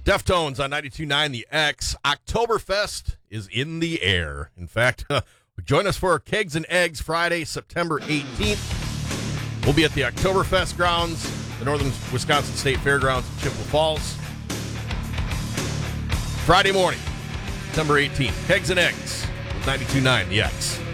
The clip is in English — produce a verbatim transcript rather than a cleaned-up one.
Deftones on ninety-two point nine The X. Oktoberfest is in the air. In fact, uh, join us for Kegs and Eggs Friday, September eighteenth. We'll be at the Oktoberfest grounds, the Northern Wisconsin State Fairgrounds in Chippewa Falls. Friday morning, September eighteenth. Kegs and Eggs with ninety-two point nine The X.